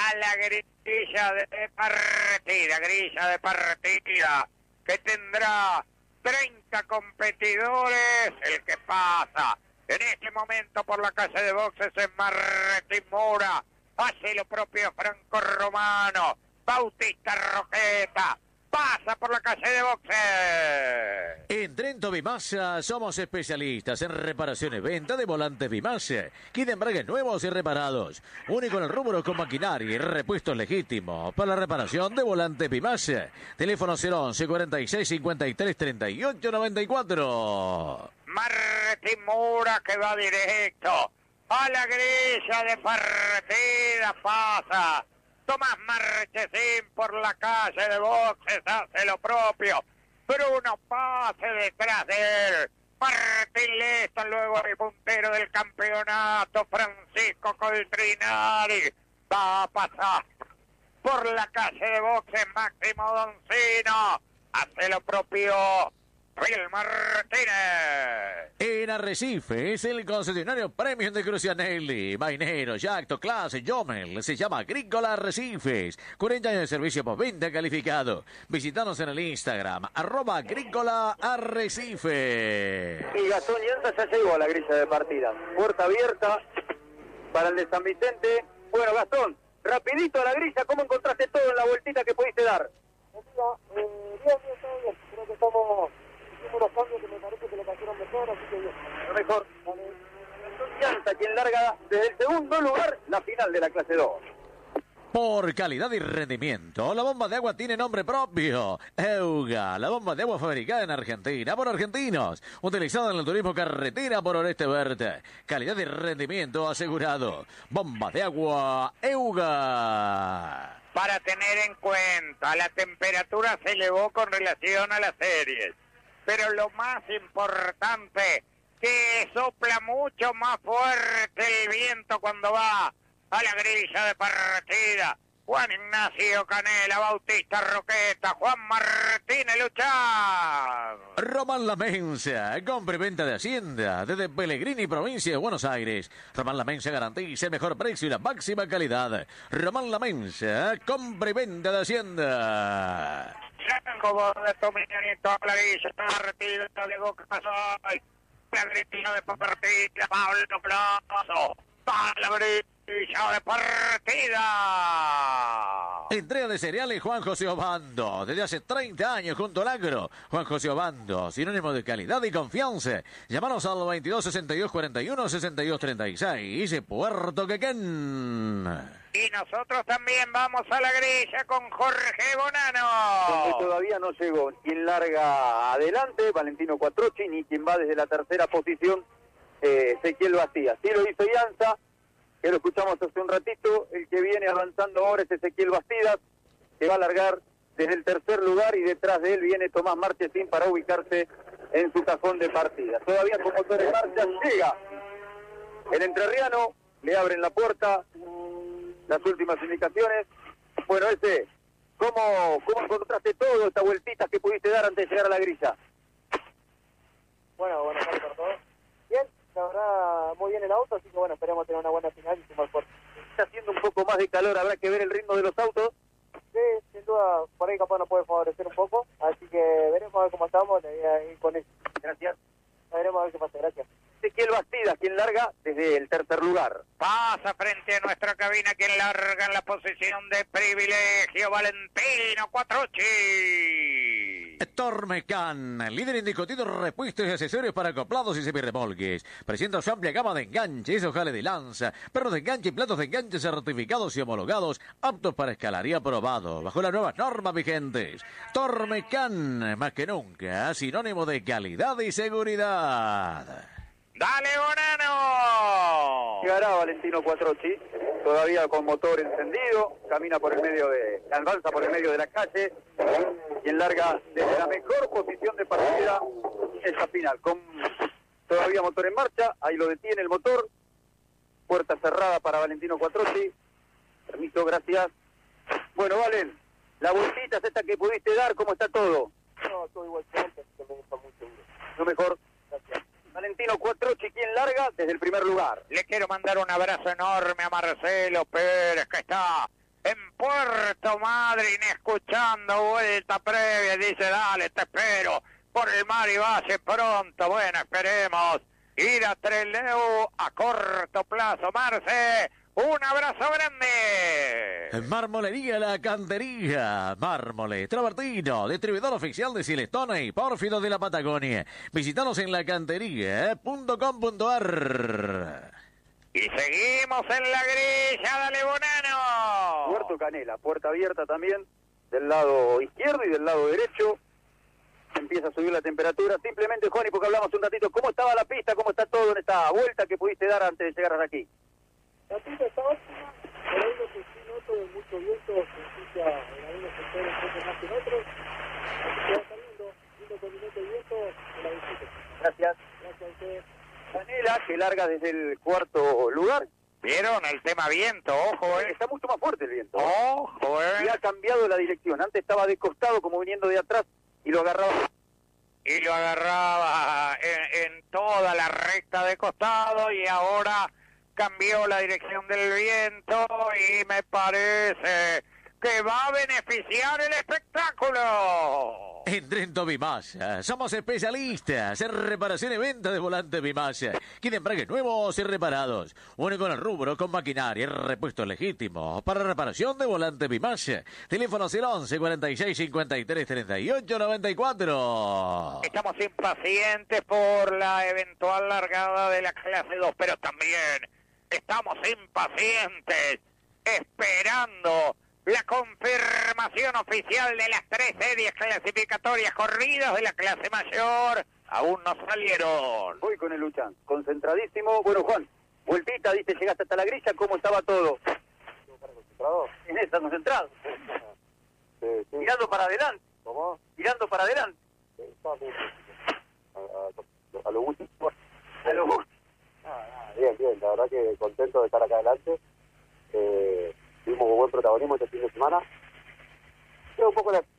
a la grilla de partida, que tendrá 30 competidores. El que pasa en este momento por la calle de boxes es Martín Mura. Hace lo propio Franco Romano. Bautista Roqueta pasa por la calle de boxes. En Trento Bimasa somos especialistas en reparación y venta de volantes Bimasa, kit de embragues nuevos y reparados. Único en el rubro con maquinaria y repuestos legítimos para la reparación de volantes Bimasa. Teléfono 011 46 53 38 94. Martín Mura, que va directo a la grilla de partida, pasa Tomás Marchesín por la calle de boxes, hace lo propio. Bruno pase detrás de él. Martín Lesta, luego el puntero del campeonato, Francisco Coltrinari, va a pasar por la calle de boxes Máximo Doncino, hace lo propio Will Martínez. En Arrecife es el concesionario Premium de Crucianelli, Mainero, Jacto, Clase, Jomel. Se llama Agrícola Arrecifes. 40 años de servicio postventa calificado. Visítanos en el Instagram, @Agrícola Arrecife. Y Gastón Llanza ya llegó a la grilla de partida. Puerta abierta para el de San Vicente. Bueno, Gastón, rapidito a la grilla, ¿cómo encontraste todo en la vueltita que pudiste dar? Bien, todo bien. Creo que estamos unos cambios que me parece que le cayeron mejor, así que bien. Lo mejor. Llanza, quien larga desde el segundo lugar la final de la clase 2. Por calidad y rendimiento, la bomba de agua tiene nombre propio. Euga, la bomba de agua fabricada en Argentina por argentinos, utilizada en el turismo carretera por Oreste Verde. Calidad y rendimiento asegurado. Bomba de agua Euga. Para tener en cuenta, la temperatura se elevó con relación a las series. Pero lo más importante, que sopla mucho más fuerte el viento cuando va a la grilla de partida. Juan Ignacio Canela, Bautista Roqueta, Juan Martínez Luchán. Román La Mensa, compra y venta de Hacienda, desde Pellegrini, provincia de Buenos Aires. Román La Mensa garantiza el mejor precio y la máxima calidad. Román La Mensa, compra y venta de Hacienda. Como de Tominito, la grilla de partida de Boca Soy. La grilla de partida, Pablo Plazo. Para la grilla de partida. Entrega de cereales Juan José Obando. Desde hace 30 años junto al agro. Juan José Obando, sinónimo de calidad y confianza. Llámanos al 22 62 41 62 36. Puerto Quequén. Y nosotros también vamos a la grilla con Jorge Bonano. Donde todavía no llegó quien larga adelante, Valentino Cuatrochi, ni quien va desde la tercera posición, Ezequiel Bastías. Sí lo hizo Llanza, que lo escuchamos hace un ratito. El que viene avanzando ahora es Ezequiel Bastidas, que va a largar desde el tercer lugar, y detrás de él viene Tomás Marchesín para ubicarse en su cajón de partida. Todavía con motor en marcha, llega el entrerriano, le abren la puerta, las últimas indicaciones. Bueno, ¿cómo encontraste todo, esta vueltita que pudiste dar antes de llegar a la grilla? Bueno, buenas tardes para todos. Bien, la verdad, muy bien el auto, así que bueno, esperemos tener una buena final y sumar fuerte. Está haciendo un poco más de calor, habrá que ver el ritmo de los autos. Sí, sin duda, por ahí capaz nos puede favorecer un poco, así que veremos a ver cómo estamos, le voy a ir con eso. Gracias. Veremos a ver qué pasa, gracias. Ezequiel Bastidas, quien larga desde el tercer lugar. Pasa frente a nuestra cabina quien larga en la posición de privilegio, Valentino Cuatrochi. Tormecan, líder indiscutido en repuestos y accesorios para acoplados y semirremolques. Presenta su amplia gama de enganches, ojales de lanza, perros de enganche y platos de enganche certificados y homologados, aptos para escalar y aprobados bajo las nuevas normas vigentes. Tormecan, más que nunca, sinónimo de calidad y seguridad. ¡Dale, Bonano! Llegará Valentino Cuatrochi, todavía con motor encendido, avanza por el medio de la calle, quien larga desde la mejor posición de partida esa final, con todavía motor en marcha, ahí lo detiene el motor, puerta cerrada para Valentino Cuatrochi, permiso, gracias. Bueno, Valen, la vueltita es esta que pudiste dar, ¿cómo está todo? No, todo igual que antes, que me gusta muy seguro. Lo mejor. Gracias. Valentino Cuatrochi, quien larga desde el primer lugar. Le quiero mandar un abrazo enorme a Marcelo Pérez, que está Puerto Madryn escuchando vuelta previa. Dice, dale, te espero por el mar y valle pronto. Bueno, esperemos ir a Trelew a corto plazo. Marce, un abrazo grande. Mármolería La Cantería. Mármole, Travertino, distribuidor oficial de Silestone y Pórfido de la Patagonia. Visítanos en lacantería.com.ar. Y seguimos en la grilla, dale Bonano. Puerto Canela, puerta abierta también del lado izquierdo y del lado derecho. Empieza a subir la temperatura. Simplemente, Juani, porque hablamos un ratito, ¿cómo estaba la pista? ¿Cómo está todo en esta vuelta que pudiste dar antes de llegar hasta aquí? La pista está óptima, por ahí lo que sí noto es mucho viento, se escucha en algunos sectores un poco más que en otros. Así que va a estar lindo continente de viento en la visita. Gracias. Gracias a usted. Canela, que larga desde el cuarto lugar. ¿Vieron el tema viento? Ojo, Está mucho más fuerte el viento. Ojo, Y ha cambiado la dirección. Antes estaba de costado, como viniendo de atrás, y lo agarraba. Y lo agarraba en toda la recta de costado y ahora cambió la dirección del viento y me parece que va a beneficiar el espectáculo. En Trento Bimasa, somos especialistas en reparación y venta de volantes Bimasa. Quieren embragues nuevos y reparados. Único en el rubro con maquinaria y repuestos legítimos para reparación de volantes Bimasa. Teléfono 011 46 53 38 94. Estamos impacientes por la eventual largada de la clase 2, pero también estamos impacientes esperando la confirmación oficial de las 3 series clasificatorias corridas de la clase mayor. Aún no salieron. Voy con el Luchán, concentradísimo. Bueno, Juan, vueltita, dice, llegaste hasta la grilla, ¿cómo estaba todo? En esa, concentrado. Mirando para adelante. ¿Cómo? Mirando para adelante. Está muy a lo último. A lo justo. Bien, la verdad que contento de estar acá adelante. Tuvimos un buen protagonismo este fin de semana. Creo un poco la...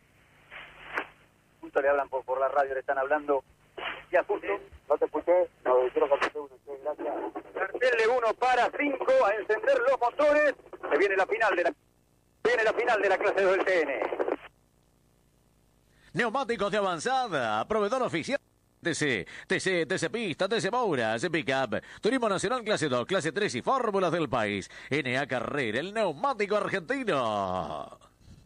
Justo le hablan por la radio, le están hablando. Ya justo. No te escuché, no quiero contestar uno, gracias. Cartel de 1 para 5, a encender los motores. Se viene la final de la clase 2 del TN. Neumáticos de avanzada, proveedor oficial. TC Pista, TC Moura, TC Pickup, Turismo Nacional Clase 2, Clase 3 y Fórmulas del país. NA Carrera, el neumático argentino.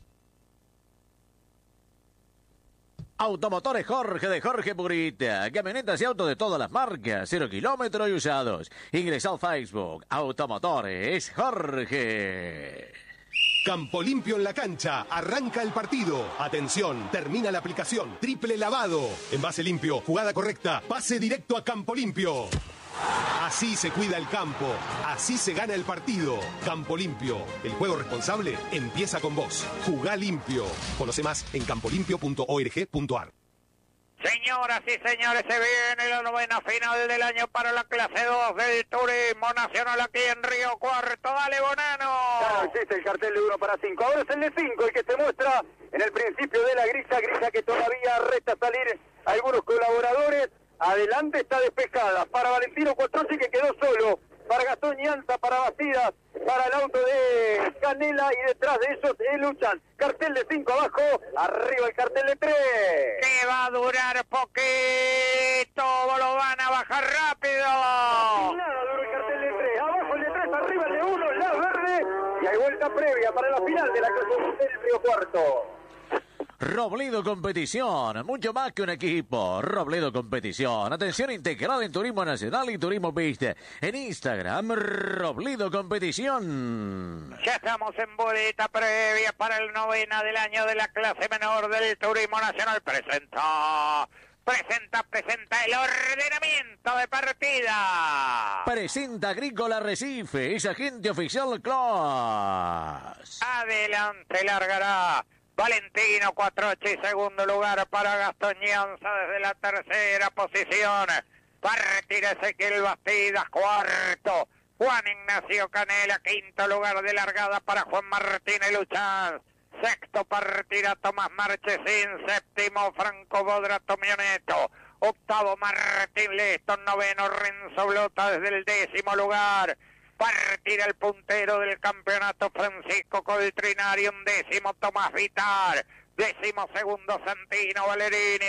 Automotores Jorge de Jorge Purita. Camionetas y autos de todas las marcas, 0 kilómetros y usados. Ingresa al Facebook, Automotores Jorge. Campo Limpio en la cancha. Arranca el partido. Atención, termina la aplicación. Triple lavado. Envase limpio, jugada correcta. Pase directo a Campo Limpio. Así se cuida el campo. Así se gana el partido. Campo Limpio. El juego responsable empieza con vos. Jugá limpio. Conoce más en campolimpio.org.ar. Señoras y señores, se viene la novena final del año para la clase 2 del Turismo Nacional aquí en Río Cuarto. Dale, Bonano. Ya existe el cartel de 1 para 5. Ahora es el de 5, el que se muestra en el principio de la grilla que todavía resta salir algunos colaboradores. Adelante está despejada para Valentino Cuatrochi, que quedó solo. Para Gastón Ñanza, para Bastidas, para el auto de Canela y detrás de ellos luchan. Cartel de 5 abajo, arriba el cartel de 3. Que va a durar poquito, lo van a bajar rápido. Nada duro el cartel de 3, abajo el de 3, arriba el de 1, la verde. Y hay vuelta previa para la final de la clase del Río Cuarto. Robledo Competición, mucho más que un equipo. Robledo Competición, atención integral en Turismo Nacional y Turismo Pista. En Instagram, Robledo Competición. Ya estamos en boleta previa para el novena del año de la clase menor del Turismo Nacional. Presenta el ordenamiento de partida. Presenta Agrícola Recife, es agente oficial Class. Adelante largará Valentino Cuatrochi, segundo lugar para Gastón Ñanza desde la tercera posición. Partirá Ezequiel Bastidas, cuarto. Juan Ignacio Canela, quinto lugar de largada para Juan Martínez Luchán. Sexto partirá Tomás Marchesín, séptimo Franco Bodrato Mioneto. Octavo Martín Leston, noveno Renzo Blota desde el 10º lugar. Partida el puntero del campeonato Francisco Coltrinari, 11º Tomás Vitar, 12º Santino Valerini,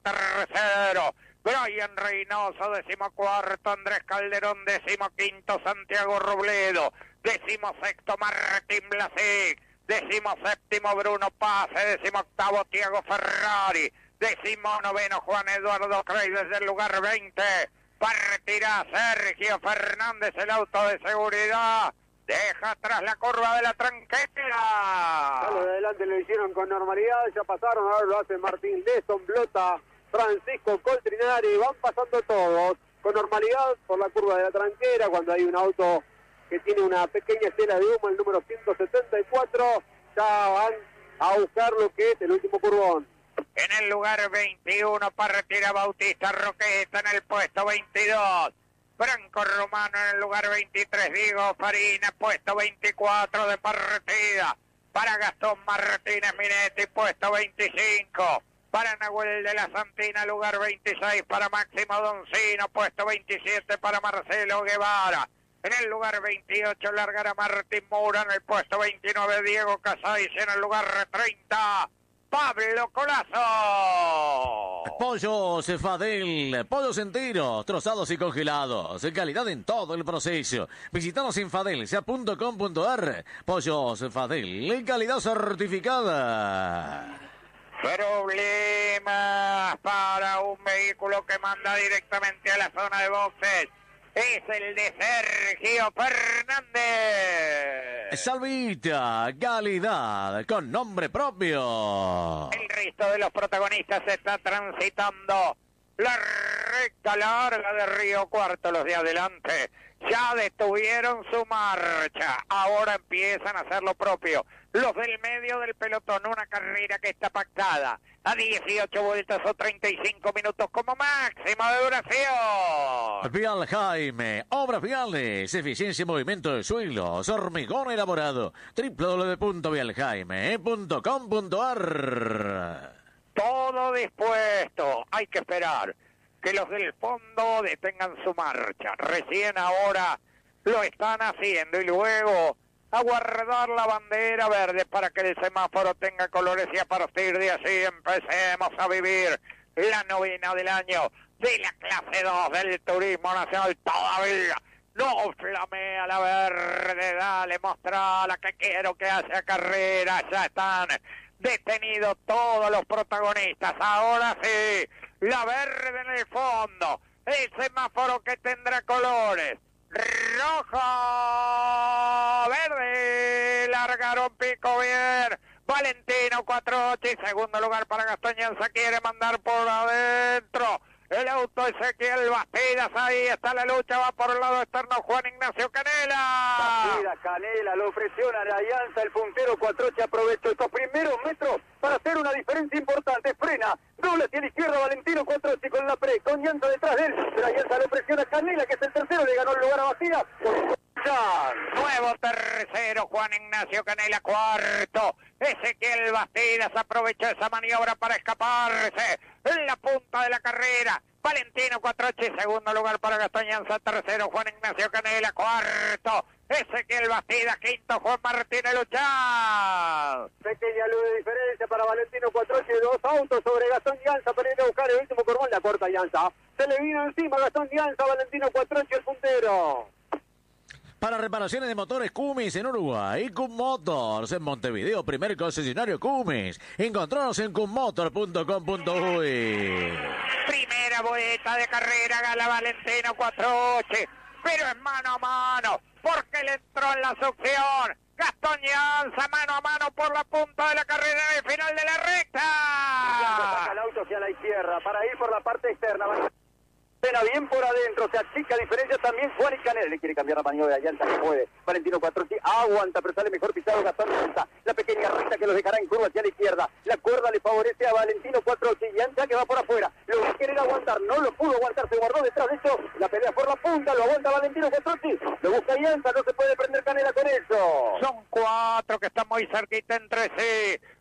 13º Brian Reynoso, 14º Andrés Calderón, 15º Santiago Robledo, 16º Martín Blasic, 17º Bruno Pase, 18º Thiago Ferrari, 19º Juan Eduardo Crey desde el lugar 20. Partirá Sergio Fernández, el auto de seguridad. Deja atrás la curva de la tranquera. A lo de adelante lo hicieron con normalidad, ya pasaron, ahora lo hace Martín Leston, Blota, Francisco Coltrinari, van pasando todos con normalidad por la curva de la tranquera, cuando hay un auto que tiene una pequeña estela de humo, el número 174, ya van a buscar lo que es el último curvón. En el lugar 21 partida Bautista Roqueta, en el puesto 22. Franco Romano en el lugar 23, Diego Farina, puesto 24 de partida. Para Gastón Martínez Minetti, puesto 25. Para Nahuel de la Santina, lugar 26. Para Máximo Doncino, puesto 27. Para Marcelo Guevara. En el lugar 28 largará Martín Moura, en el puesto 29 Diego Casais, en el lugar 30 Pablo Colazo. Pollos Fadel, pollos enteros, trozados y congelados, calidad en todo el proceso. Visítanos en fadelsa.com.ar. Pollos Fadel, calidad certificada. Problemas para un vehículo que manda directamente a la zona de boxes. Es el de Sergio Fernández. Salvita, calidad con nombre propio. El resto de los protagonistas está transitando la recta larga de Río Cuarto. Los de adelante ya detuvieron su marcha. Ahora empiezan a hacer lo propio. Los del medio del pelotón, una carrera que está pactada a 18 vueltas o 35 minutos como máximo de duración. Vial Jaime, obras viales, eficiencia y movimiento de suelos, hormigón elaborado. www.vialjaime.com.ar. Todo dispuesto. Hay que esperar que los del fondo detengan su marcha. Recién ahora lo están haciendo y luego a guardar la bandera verde para que el semáforo tenga colores y a partir de así empecemos a vivir la novena del año de la clase 2 del turismo nacional. Todavía no flamea la verde, dale, mostrala que quiero que haga carrera. Ya están detenidos todos los protagonistas. Ahora sí, la verde en el fondo, el semáforo que tendrá colores rojo, verde, largaron pico bien, Valentino 4-8 y segundo lugar para Gastón Llanza, quiere mandar por adentro el auto Ezequiel Bastidas, ahí está la lucha, va por el lado externo Juan Ignacio Canela. Bastidas, Canela, lo ofreció a la Alianza, el puntero 4-8 aprovechó estos primeros metros para hacer una diferencia importante, frena, doble hacia la izquierda Valentino 4-8 con la pre, con Llanza detrás de él, pero Alianza lo presiona a Canela, que es el tercero, le ganó el lugar a Bastidas. Nuevo tercero, Juan Ignacio Canela, cuarto. Ezequiel Bastidas aprovechó esa maniobra para escaparse en la punta de la carrera. Valentino 4-8 y segundo lugar para Gastón Llanza, tercero Juan Ignacio Canela, cuarto Ezequiel Bastidas, quinto Juan Martínez Luchán. Pequeña luz de diferencia para Valentino 4-8 y dos autos sobre Gastón Llanza para ir a buscar el último cormón, la corta Llanza. Se le vino encima Gastón Llanza, Valentino 4-8 el puntero. Para reparaciones de motores Cummins en Uruguay, Cum Motors en Montevideo, primer concesionario Cummins. Encontranos en cummotor.com.uy. Primera vuelta de carrera, gana Valentino 4-8, pero es mano a mano, porque le entró en la succión. Gastón Llanza, mano a mano por la punta de la carrera en el final de la recta. Saca el auto hacia la izquierda para ir por la parte externa. Pena bien por adentro, se achica diferencia también Juan y Canela, le quiere cambiar la maniobra de Llanza, que puede. Valentino 4-8 aguanta, pero sale mejor pisado Gastón Llanza. La pequeña recta que los dejará en curva hacia la izquierda. La cuerda le favorece a Valentino 4-8 y Llanza que va por afuera. Lo va a querer aguantar, no lo pudo aguantar, se guardó detrás de eso. La pelea por la punta, lo aguanta Valentino 4-8. Lo busca Llanza, no se puede prender Canela con eso. Son cuatro que están muy cerquita entre sí.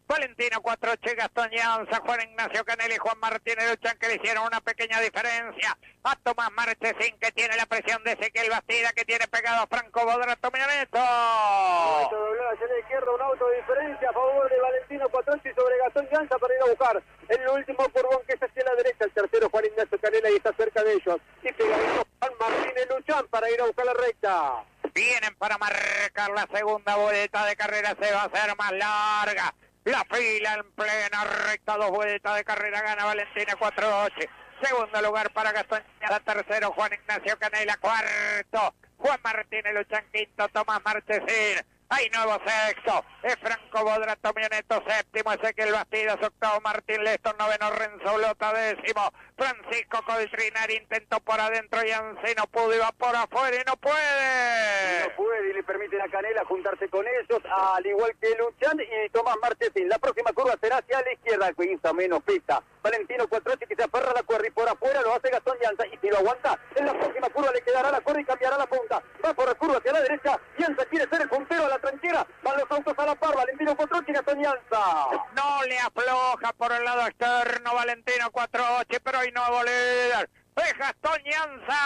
Valentino Cuatrochi, Gastón Llanza, Juan Ignacio Canela y Juan Martínez Luchan, que le hicieron una pequeña diferencia a Tomás Marchesín, que tiene la presión de Ezequiel Bastida, que tiene pegado a Franco Bodrato Mioneto. Auto doblado hacia la izquierda, un auto de diferencia a favor de Valentino Cuatrochi sobre Gastón Llanza para ir a buscar el último curvón, que es hacia la derecha, el tercero Juan Ignacio Canela y está cerca de ellos. Y pegadito Juan Martínez Luchan para ir a buscar la recta. Vienen para marcar la segunda vuelta de carrera, se va a hacer más larga. La fila en plena recta, 2 vueltas de carrera, gana Valentino Cuatrochi. Segundo lugar para Gastón Llanza, tercero Juan Ignacio Canela, cuarto Juan Martínez Luchan, quinto Tomás Marchesín. Hay nuevo sexto, es Franco Bodrato Mioneto, séptimo Ezequiel Bastidas, octavo Martín Leston, noveno Renzo Blota, décimo Francisco Coltrinari, intentó por adentro y Ancino pudo, iba por afuera y no puede. No puede y le permiten a Canela juntarse con ellos, al igual que Luchan y Tomás Marchesín. La próxima curva será hacia la izquierda, que menos pista. Valentino Cuatrochi, que se aferra a la cuerda y por afuera lo hace Gastón Llanza, y si lo aguanta, en la próxima curva le quedará la cuerda y cambiará la punta. Va por la curva hacia la derecha, Llanza quiere ser el puntero a la tranquera, van los autos a la par, Valentino Cuatrochi y Gastón Llanza. No le afloja por el lado externo Valentino Cuatrochi, pero hay nuevo líder. ¡Es Gastón Llanza!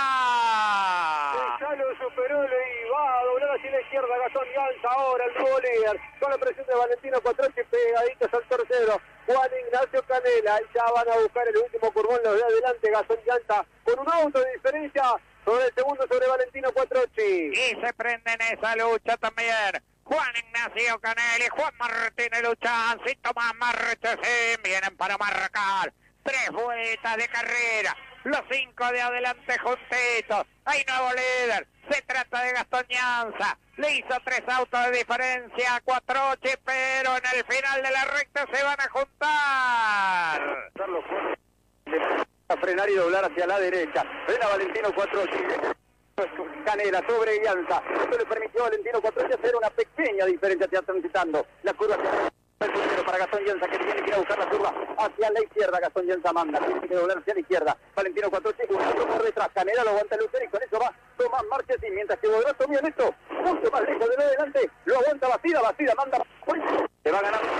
Ya lo superó y va a doblar hacia la izquierda Gastón Llanza, ahora el nuevo líder, con la presión de Valentino Cuatrochi, pegaditos al tercero Juan Ignacio Canela. Ya van a buscar el último curvón, los de adelante Gastón Llanza, con un auto de diferencia sobre el segundo, sobre Valentino Cuatrochi. Y se prende en esa lucha también Juan Ignacio Canela y Juan Martínez Luchan, y Tomás Marchesín vienen para marcar 3 vueltas de carrera. Los 5 de adelante juntitos. Hay nuevo líder. Se trata de Gastón Llanza. Le hizo 3 autos de diferencia a Cuatrochi, pero en el final de la recta se van a juntar. A frenar y doblar hacia la derecha. Frena Valentino Cuatrochi. Canela sobre Llanza. Esto le permitió a Valentino Cuatrochi hacer una pequeña diferencia, transitando la curva hacia el puntero para Gastón Llanza, que tiene que ir a buscar la curva hacia la izquierda. Gastón Llanza manda, tiene que doblar hacia la izquierda. Valentino Cuatrochi por detrás, Canela lo aguanta el Lucero y con eso va Tomás Marchesín, mientras que Bodrato Mioneto mucho más lejos de lo adelante, lo aguanta Bastida manda, se va a ganar.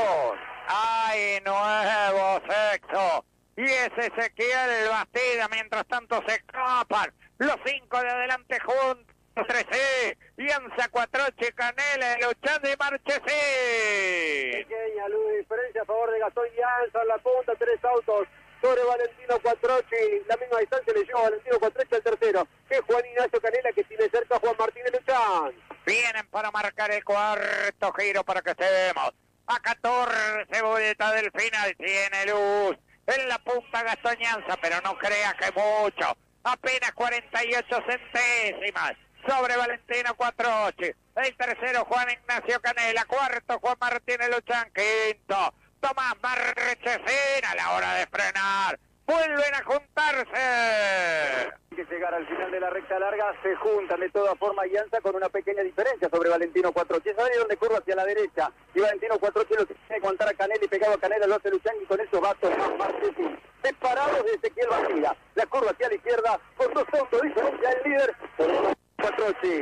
Hay nuevo sexto. Y es Ezequiel Bastida, mientras tanto se escapan los 5 de adelante juntos. 13, Llanza, Cuatrochi, Canela, Luchan y Marchesín. Pequeña luz de diferencia a favor de Gastón Llanza en la punta, 3 autos sobre Valentino Cuatrochi. La misma distancia le lleva a Valentino Cuatrochi al tercero, que es Juan Ignacio Canela, que tiene cerca a Juan Martínez Luchan. Vienen para marcar el cuarto giro para que estemos a 14 vueltas del final. Tiene luz en la punta Gastón Llanza, pero no crea que mucho. Apenas 48 centésimas sobre Valentino Cuatrochi. El tercero Juan Ignacio Canela, cuarto Juan Martínez Luchan, quinto Tomás Marchesín. A la hora de frenar vuelven a juntarse. Que llegar al final de la recta larga, se juntan de todas formas Llanza con una pequeña diferencia sobre Valentino Cuatrochi. Es ahí donde curva hacia la derecha y Valentino Cuatrochi lo tiene que aguantar a Canela, y pegado a Canela lo hace Luchan, y con eso va Tomás Marchesín. Separados de Ezequiel Bastida. La curva hacia la izquierda con 2 autos de diferencia, el líder Cuatrochi.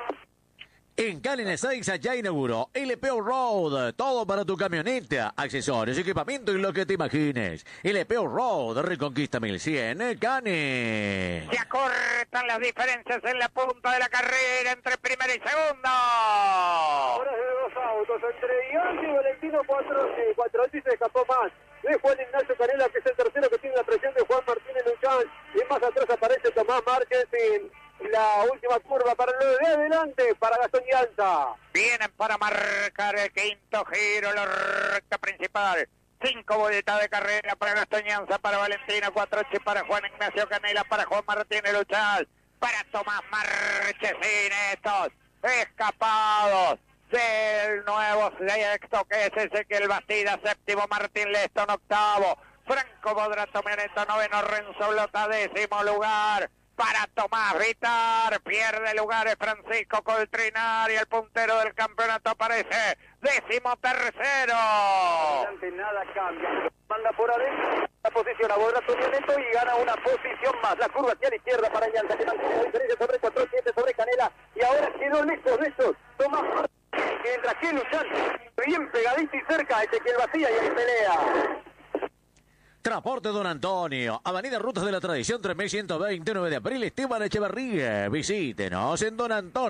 En Calen Ezeiza ya inauguró LPO Road, todo para tu camioneta, accesorios, equipamiento y lo que te imagines. LPO Road, Reconquista 1100, Canes. Se acortan las diferencias en la punta de la carrera entre primera y segunda. Ahora es de 2 autos, entre Llanza y Valentino Cuatrochi. Cuatrochi se escapó más de Juan Ignacio Canela, que es el tercero, que tiene la presión de Juan Martínez Luchan, y más atrás aparece Tomás Marchesín. La última curva para lo de adelante para Gastón Llanza. Vienen para marcar el quinto giro, la recta principal. 5 vueltas de carrera para Gastón Llanza, para Valentino Cuatrochi, para Juan Ignacio Canela, para Juan Martínez Luchan, para Tomás Marchesín. Estos escapados del nuevo sexto, que es Ezequiel Bastida, séptimo Martín Leston, octavo Franco Bodrato Mioneto, noveno Renzo Blota, décimo lugar para Tomás Vitar. Pierde lugares Francisco Coltrinari, el puntero del campeonato, aparece 13º. Adelante nada cambia. Manda por adentro la posición a Bodrato Mioneto y gana una posición más. La curva hacia la izquierda para Llanza, que mantiene la diferencia sobre 4-7 sobre Canela. Y ahora quedó lejos de estos Tomás, mientras que Luchan Bien pegadito y cerca, Ezequiel Vacía y ahí pelea. Transporte Don Antonio, Avenida Rutas de la Tradición 3120, 9 de abril, Esteban Echeverría. Visítenos en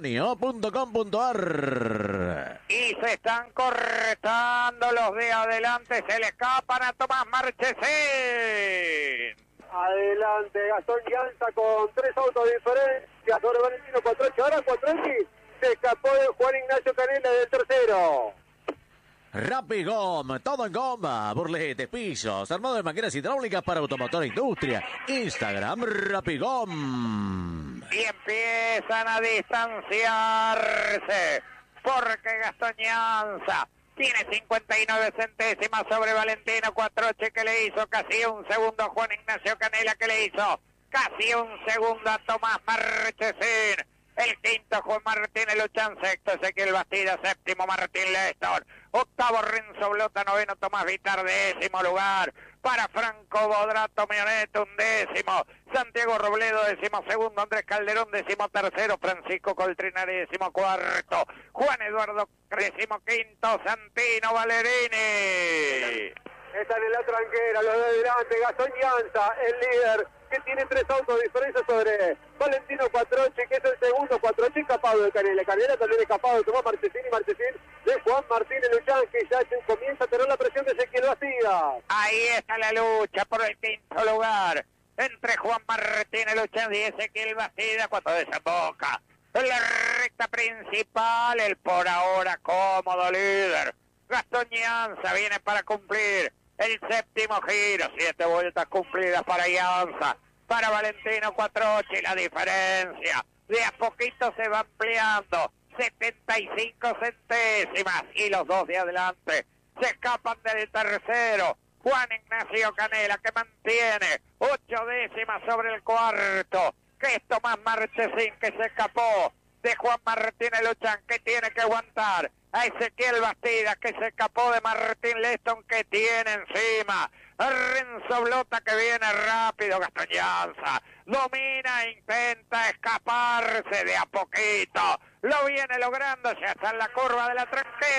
donantonio.com.ar. Y se están cortando los de adelante, se le escapan a Tomás Marchesín. Adelante, Gastón Llanza con 3 autos de diferencia sobre Valentino Cuatrochi. Ahora Cuatrochi se escapó de Juan Ignacio Canela del tercero. Rapigom, todo en goma, burletes, pisos, armado de máquinas hidráulicas para automotor e industria. Instagram, Rapigom. Y empiezan a distanciarse, porque Gastón Llanza tiene 59 centésimas sobre Valentino Cuatrochi, que le hizo casi un segundo a Juan Ignacio Canela, que le hizo casi un segundo a Tomás Marchesín. El quinto, Juan Martín Luchán. Sexto, Ezequiel Bastida. Séptimo, Martín Leston. Octavo, Renzo Blota. Noveno, Tomás Vitar. Décimo lugar para Franco Bodrato Mioneto. Undécimo, Santiago Robledo. Décimo segundo, Andrés Calderón. Décimo tercero, Francisco Coltrinari. Décimo cuarto, Juan Eduardo. Décimo quinto, Santino Valerini. Están en la tranquera, los de adelante. Gastón Llanza, el líder, que tiene 3 autos de diferencia sobre Valentino Cuatrochi, que es el segundo. Cuatrochi escapado de Canela. Canela también escapado de Tomás Marchesín, y Marchesín de Juan Martín Luchán, que ya comienza a tener la presión de Ezequiel Bastida. Ahí está la lucha por el quinto lugar entre Juan Martín Luchán y Ezequiel Bastida, cuando desemboca en la recta principal. El por ahora cómodo líder Gastón Llanza viene para cumplir el séptimo giro. 7 vueltas cumplidas para Llanza. Para Valentino Cuatrochi la diferencia de a poquito se va ampliando. 75 centésimas. Y los dos de adelante se escapan del tercero. Juan Ignacio Canela, que mantiene 8 décimas sobre el cuarto. Que es Tomás Marchesín, que se escapó de Juan Martín Luchán, que tiene que aguantar a Ezequiel Bastida, que se escapó de Martín Leston, que tiene encima a Renzo Blota, que viene rápido. Gastón Llanza domina, intenta escaparse de a poquito, lo viene logrando, ya está en la curva de la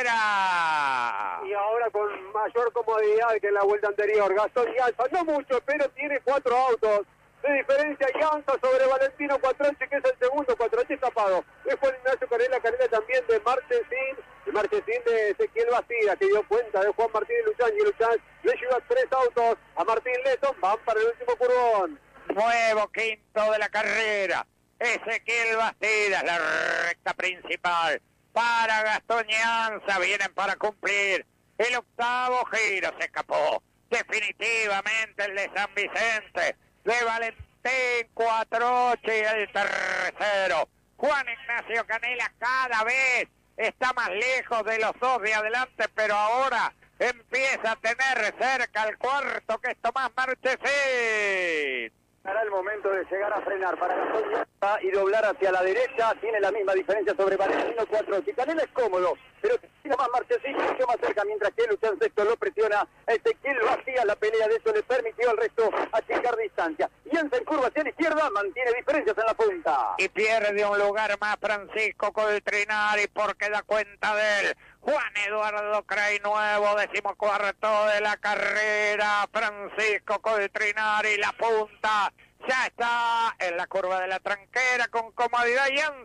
tranquera. Y ahora con mayor comodidad que en la vuelta anterior. Gastón Llanza, no mucho, pero tiene 4 autos de diferencia. Llanza sobre Valentino Cuatrochi, que es el segundo. Cuatrochi escapado es Juan Ignacio Canela. Canela también de Marchesín, y Marchesín de Ezequiel Bastida, que dio cuenta de Juan Martín Luchán, y Luchán le lleva 3 autos a Martín Leston. Van para el último curvón. Nuevo quinto de la carrera, Ezequiel Bastida, la recta principal para Gastón Llanza. Vienen para cumplir el octavo giro. Se escapó definitivamente el de San Vicente de Valentín Cuatrochi, el tercero. Juan Ignacio Canela cada vez está más lejos de los dos de adelante, pero ahora empieza a tener cerca el cuarto, que es Tomás Marchesín. Será el momento de llegar a frenar para Gastón Llanza y doblar hacia la derecha. Tiene la misma diferencia sobre Valentino Cuatrochi. Canela es cómodo, pero tiene más Marchesín mucho más cerca, mientras que Luchán sexto lo presiona. Ezequiel Vacía, la pelea de eso le permitió al resto achicar distancia. Llanza en curva hacia la izquierda, mantiene diferencias en la punta. Y pierde un lugar más Francisco Coltrinari, porque da cuenta de él Juan Eduardo Cray Nuevo, 14º de la carrera. Francisco Coltrinari, la punta, ya está en la curva de la tranquera con comodidad.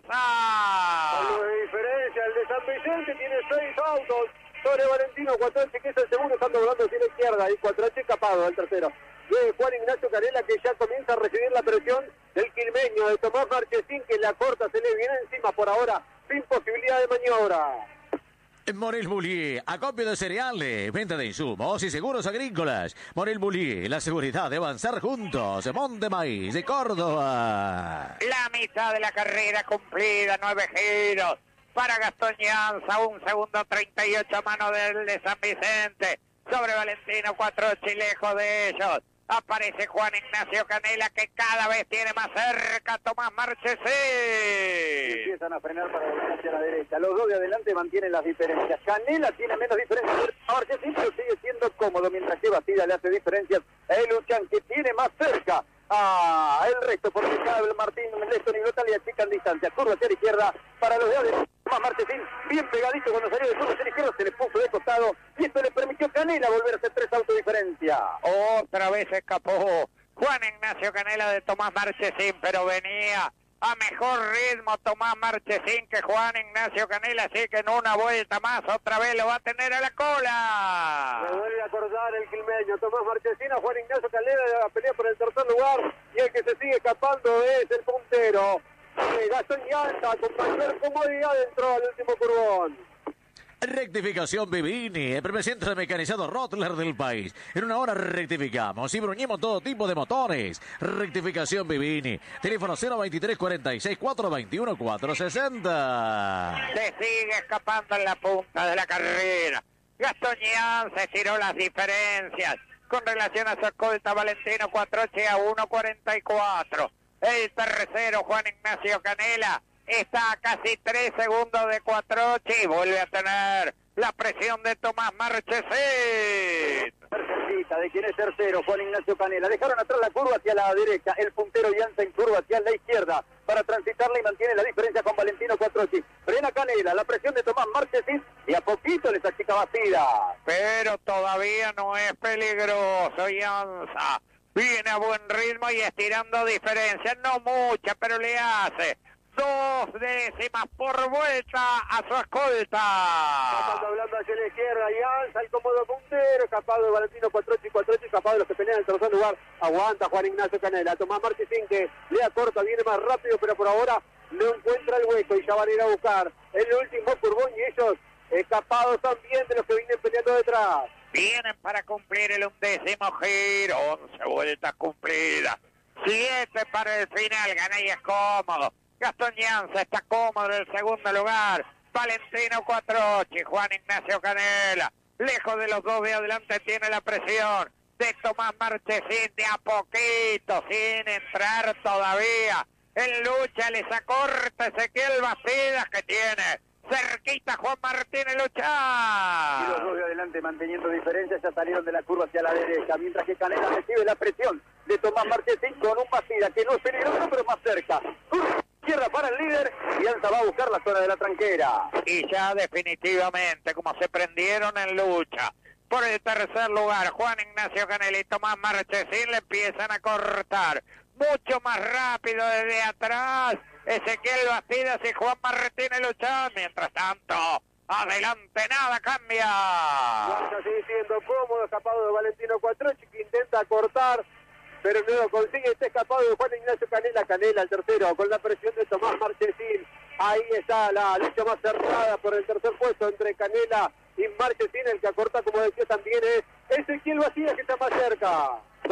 Llanza. Con de diferencia, el de San Vicente tiene 6 autos sobre Valentino Cuatrochi, que es el segundo. Están doblando hacia la izquierda, y Cuatrochi escapado del tercero de Juan Ignacio Canela, que ya comienza a recibir la presión del quilmeño, de Tomás Marchesín, que la corta, se le viene encima por ahora, sin posibilidad de maniobra. Morel Bullier, acopio de cereales, venta de insumos y seguros agrícolas. Morel Bullier, la seguridad de avanzar juntos. Monte Maíz de Córdoba. La mitad de la carrera cumplida, 9 giros para Gastón Llanza, un segundo 38 a mano del de San Vicente sobre Valentino Cuatrochi, lejos de ellos. Aparece Juan Ignacio Canela, que cada vez tiene más cerca a Tomás Marchesín. Empiezan a frenar para volver hacia la derecha. Los dos de adelante mantienen las diferencias. Canela tiene menos diferencias. Marchesín, pero sigue siendo cómodo, mientras que Bastida le hace diferencias a Luchán, que tiene más cerca a el resto, porque cada Martín Leston y Blota le achican distancia. Curva hacia la izquierda para los de adelante. Tomás Marchesín, bien pegadito cuando salió de curva izquierda, se le puso de costado y esto le permitió a Canela volverse 3 autos de diferencia. Otra vez escapó Juan Ignacio Canela de Tomás Marchesín, pero venía a mejor ritmo Tomás Marchesín que Juan Ignacio Canela, así que en una vuelta más otra vez lo va a tener a la cola. Se vuelve a acordar el quilmeño Tomás Marchesín a Juan Ignacio Canela de la pelea por el tercer lugar, y el que se sigue escapando es el puntero Gastón Llanza, con mayor comodidad dentro del último curvón. Rectificación Vivini, el primer centro mecanizado Rottler del país. En una hora rectificamos y bruñimos todo tipo de motores. Rectificación Vivini. Teléfono 023 46 421 460. Se sigue escapando en la punta de la carrera. Gastón Llanza estiró las diferencias con relación a su escolta Valentino Quattrocchi a 1.44. El tercero, Juan Ignacio Canela, está a casi 3 segundos de Quattrocchi. Vuelve a tener la presión de Tomás Marchesín. Cerquita de quien es tercero, Juan Ignacio Canela. Dejaron atrás la curva hacia la derecha, el puntero Llanza en curva hacia la izquierda para transitarla y mantiene la diferencia con Valentino Quattrocchi. Frena Canela, la presión de Tomás Marchesín y a poquito les achica Bastidas. Pero todavía no es peligroso Llanza. Viene a buen ritmo y estirando diferencias, no mucha, pero le hace 2 décimas por vuelta a su escolta. Estamos hablando hacia la izquierda, Llanza, el cómodo puntero, escapado de Valentino Quattrocchi, escapado de los que pelean en el tercer lugar. Aguanta Juan Ignacio Canela. Tomás Marchesín que le acorta, viene más rápido, pero por ahora no encuentra el hueco y ya van a ir a buscar el último curvón, y ellos escapados también de los que vienen peleando detrás. Vienen para cumplir el 11º giro, 11 vueltas cumplidas, 7 para el final, gana y es cómodo. Gastón Llanza está cómodo en el segundo lugar, Valentino Quattrocchi, Juan Ignacio Canela, lejos de los dos de adelante, tiene la presión de Tomás Marchesín, de a poquito, sin entrar todavía en lucha, les acorta Ezequiel Bastidas, que tiene cerquita Juan Martínez Lucha. Y los dos de adelante manteniendo diferencias, ya salieron de la curva hacia la derecha, mientras que Canela recibe la presión de Tomás Marchesín con un Bastidas que no es peligroso, pero más cerca. Curva izquierda para el líder, y Llanza va a buscar la zona de la tranquera. Y ya definitivamente, como se prendieron en lucha por el tercer lugar, Juan Ignacio Canela y Tomás Marchesín le empiezan a cortar mucho más rápido desde atrás Ezequiel Bastidas y Juan Martínez Lucha. Mientras tanto, adelante nada cambia. Llanza sigue siendo cómodo, escapado de Valentino Quattrocchi, que intenta cortar, pero no lo consigue. Está escapado de Juan Ignacio Canela. Canela el tercero con la presión de Tomás Marchesín. Ahí está la lucha más cerrada por el tercer puesto entre Canela y Marchesín. El que acorta, como decía, también es Ezequiel Bastidas, que está más cerca.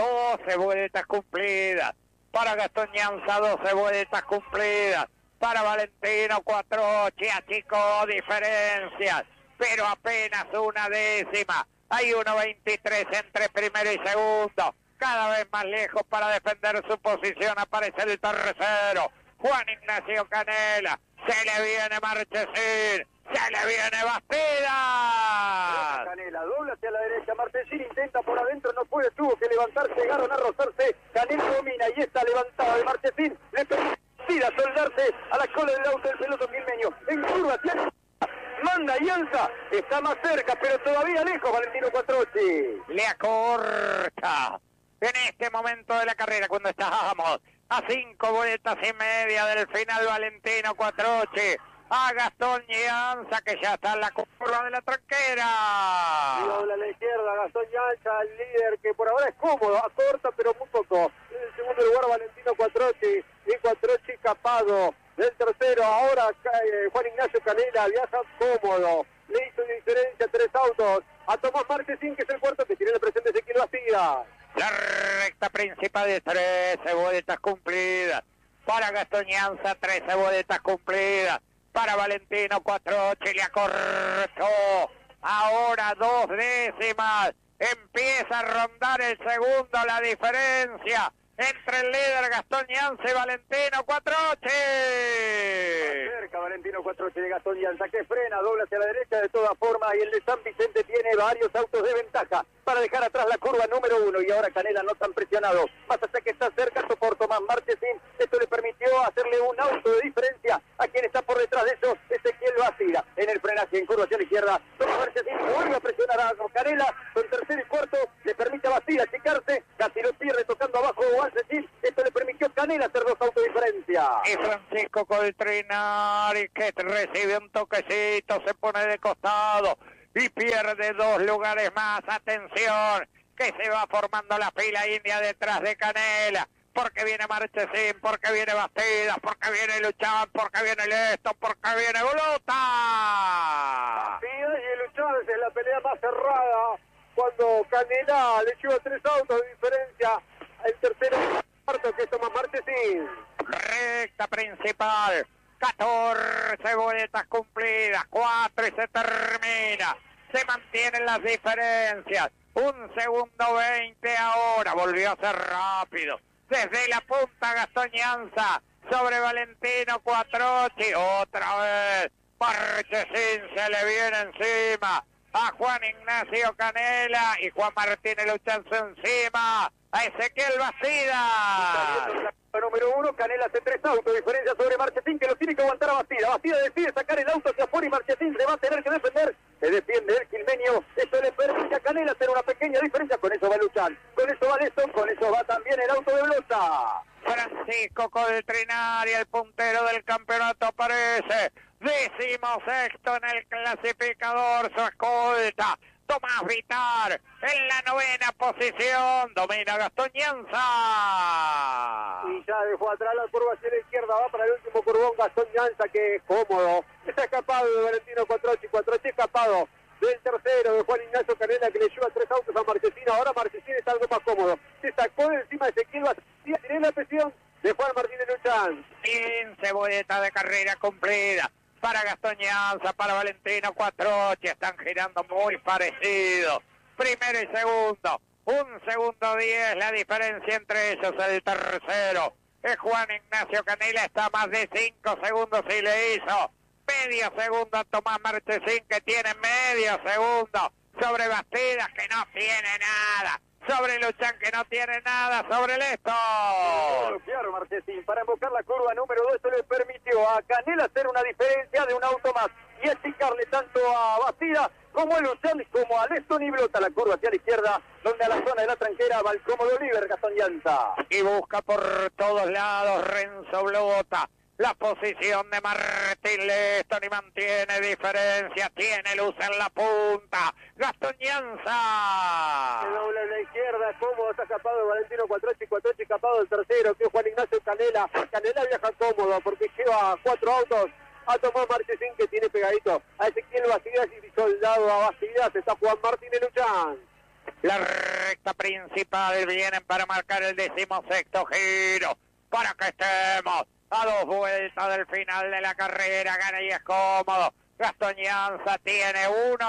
12 vueltas cumplidas para Gastón Llanza, 12 vueltas cumplidas para Valentino Quattrocchi, achicó diferencias, pero apenas una décima. Hay 1.23 entre primero y segundo, cada vez más lejos para defender su posición. Aparece el tercero, Juan Ignacio Canela, se le viene Marchesín, se le viene Bastidas. Canela dobla hacia la derecha, Marchesín intenta por adentro, no puede, tuvo que levantarse, llegaron a rozarse. Canela domina y está levantada de Marchesín, le permite soldarse a la cola del auto del piloto quilmeño. En curva hacia manda Llanza, está más cerca, pero todavía lejos Valentino Quattrocchi. Le acorta en este momento de la carrera, cuando estábamos a 5 vueltas y media del final, Valentino Quattrocchi a Gastón Llanza, que ya está en la curva de la tranquera. Y dobla a la izquierda, Gastón Llanza, el líder, que por ahora es cómodo, acorta pero muy poco. En el segundo lugar Valentino Quattrocchi, y Quattrocchi escapado del tercero. Ahora Juan Ignacio Canela viaja cómodo, le hizo diferencia 3 autos a Tomás Marchesín, que es el cuarto, que tiene la presión de Ezequiel Bastidas. La recta principal de 13 vueltas cumplidas para Gastón Llanza, 13 vueltas cumplidas para Valentino Quattrocchi, le acortó ahora 2 décimas, empieza a rondar el segundo, la diferencia entre el líder Gastón Llanza y Valentino Quattrocchi. Cerca Valentino Quattrocchi de Gastón Llanza, que frena, dobla hacia la derecha de todas formas, y el de San Vicente tiene varios autos de ventaja para dejar atrás la curva número 1, y ahora Canela no tan presionado, más hasta que está cerca por Tomás Marchesín. Esto le permitió hacerle un auto de diferencia a quien está por detrás de eso, Ezequiel izquierda. Toma Marchesín, vuelve a presionar a Canela. Con tercero y cuarto le permite a Bastida achicarse. Casi lo pierde tocando abajo Marchesín. Esto le permitió a Canela hacer 2 autos de diferencia. Y Francisco Coltrinari, que recibe un toquecito, se pone de costado y pierde 2 lugares más. Atención, que se va formando la fila india detrás de Canela. Porque viene Marchesín, porque viene Bastidas, porque viene Luchán, porque viene Leston, porque viene Glota. Bastidas y Luchán es la pelea más cerrada cuando Canela le lleva 3 autos de diferencia. El tercero y cuarto que toma Marchesín. Recta principal, 14 vueltas cumplidas, 4 y se termina. Se mantienen las diferencias. 1 segundo 20 ahora, volvió a ser rápido. Desde la punta Gastón Llanza sobre Valentino Quattrocchi, otra vez Marchesín se le viene encima a Juan Ignacio Canela y Juan Martínez luchándose encima a Ezequiel Bastidas. Número 1, Canela hace 3 autos, diferencia sobre Marchesín, que lo tiene que aguantar a Bastida. Bastida decide sacar el auto hacia afuera y Marchesín se va a tener que defender. Se defiende el quilmeño, esto le permite a Canela hacer una pequeña diferencia. Con eso va Luchán, con eso va Leston, con eso va también el auto de Blota. Francisco Coltrinari, el puntero del campeonato, aparece 16º en el clasificador, su escolta Tomás Vitar en la 9ª posición, domina Gastón Llanza. Y ya dejó atrás la curva hacia la izquierda, va para el último curvón Gastón Llanza, que es cómodo. Está escapado de Valentino Quattrocchi, Quattrocchi escapado del tercero de Juan Ignacio Canela, que le lleva 3 autos a Marchesín. Ahora Marchesín está algo más cómodo. Se sacó de encima de Ezequiel Bastida, tiene la presión de Juan Martínez Luchán. 15 vueltas de carrera cumplida para Gastón Llanza, para Valentino Quattrocchi, están girando muy parecidos. Primero y segundo, 1 segundo 10 la diferencia entre ellos. El tercero es Juan Ignacio Canela, está a más de 5 segundos y le hizo medio segundo a Tomás Marchesín, que tiene medio segundo sobre Bastidas, que no tiene nada, sobre Luchán, que no tiene nada, sobre Leston. Claro, Marchesín, para embocar la curva número 2, esto le permitió a Canela hacer una diferencia de un auto más y achicarle tanto a Bastida como a Luchán, como a Leston y Blota. La curva hacia la izquierda, donde a la zona de la tranquera va el cómodo Oliver Gastón Llanza. Y busca por todos lados Renzo Blota la posición de Martín Leston y mantiene diferencia, tiene luz en la punta. Gastón Llanza. Se dobla en la izquierda, cómodo, está escapado Valentino Quattrocchi, Quattrocchi escapado del tercero, que es Juan Ignacio Canela. Canela viaja cómodo porque lleva 4 autos a Tomás Marchesín, que tiene pegadito a Ezequiel Bastidas y soldado a Bastidas. Está Juan Martínez Luchán. La recta principal vienen para marcar el 16º giro, para que estemos a 2 vueltas del final de la carrera. Gana y es cómodo. Gastón Llanza tiene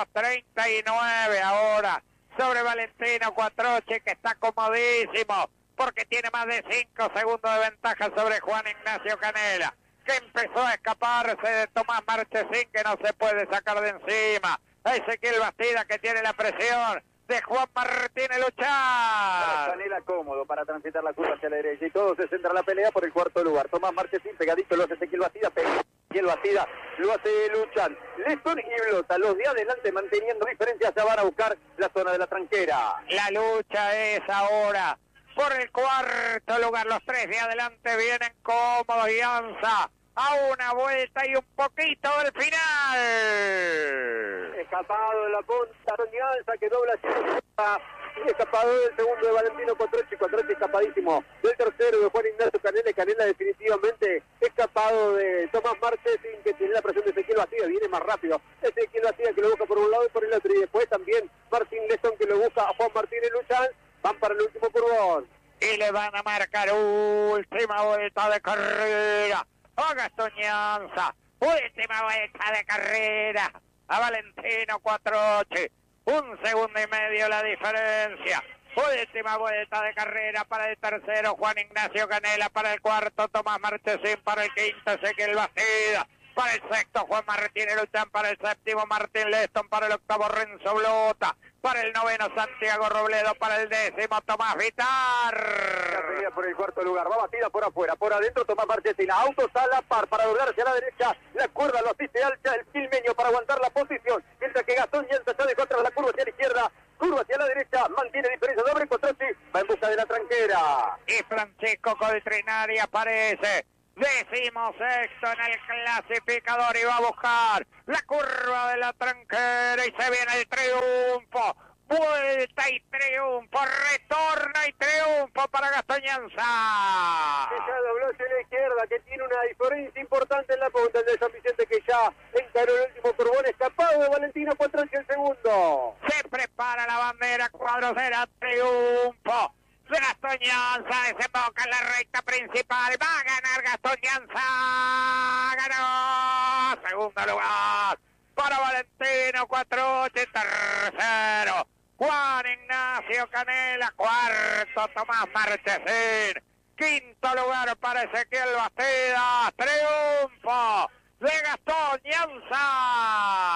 1.39 ahora sobre Valentino Quattrocchi, que está comodísimo porque tiene más de 5 segundos de ventaja sobre Juan Ignacio Canela, que empezó a escaparse de Tomás Marchesín, que no se puede sacar de encima. A Ezequiel Bastida, que tiene la presión de Juan Martínez Luchán. Canela cómodo para transitar la curva hacia la derecha y todo se centra la pelea por el 4º lugar. Tomás Marchesín pegadito, lo hace Ezequiel Bastida, Ezequiel Bastida lo hace Luchán. Leston y Blota, los de adelante manteniendo diferencias, ya van a buscar la zona de la tranquera. La lucha es ahora por el 4º lugar. Los 3 de adelante vienen cómodos. Llanza a 1 vuelta y un poquito del final. Escapado de la punta, Llanza, que dobla hacia la izquierda. Y escapado del segundo de Valentino Quattrocchi, Quattrocchi escapadísimo del tercero de Juan Ignacio Canela, y Canela definitivamente escapado de Tomás Marchesín, que tiene la presión de Ezequiel Bastida, viene más rápido Ezequiel Bastida, que lo busca por un lado y por el otro, y después también Martín Leston, que lo busca a Juan Martínez Luchán. Van para el último curvón y le van a marcar última vuelta de carrera a Gastón Llanza. Última vuelta de carrera a Valentino Quattrocchi. 1 segundo y medio la diferencia. Última vuelta de carrera para el tercero Juan Ignacio Canela, para el 4º Tomás Marchesín, para el 5º Ezequiel Bastida. Para el sexto, Juan Martínez Luchán. Para el séptimo, Martín Leston. Para el octavo, Renzo Blota. Para el noveno, Santiago Robledo. Para el décimo, Tomás Vitar. La pelea por el cuarto lugar. Va batida por afuera. Por adentro, Tomás Marchesina. Autos a la par para doblar hacia la derecha. La cuerda lo asiste alta el quilmeño para aguantar la posición. Mientras que Gastón Llanza está de contra la curva hacia la izquierda. Curva hacia la derecha. Mantiene diferencia doble. Cotrochi va en busca de la tranquera. Y Francisco Coltrinari aparece 16º en el clasificador y va a buscar la curva de la tranquera y se viene el triunfo. Vuelta y triunfo, retorna y triunfo para Gastón Llanza. Que ya dobló hacia la izquierda, que tiene una diferencia importante en la punta. El de San Vicente que ya encaró el último turbón, escapado de Valentino Cuatrochi el segundo. Se prepara la bandera, cuadro será triunfo. Gastón Llanza desemboca en la recta principal. Va a ganar Gastón Llanza. Ganó. Segundo lugar para Valentino Cuatrochi. Tercero, Juan Ignacio Canela. Cuarto, Tomás Marchesín. Quinto lugar para Ezequiel Bastida. Triunfo de Gastón Llanza.